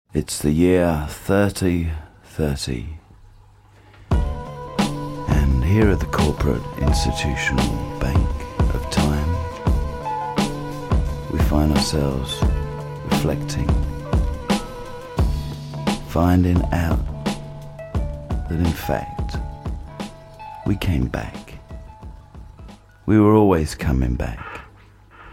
It's the year 3030, and here at the Corporate Institutional Bank of Time, we find ourselves reflecting, finding out that in fact we came back. We were always coming back.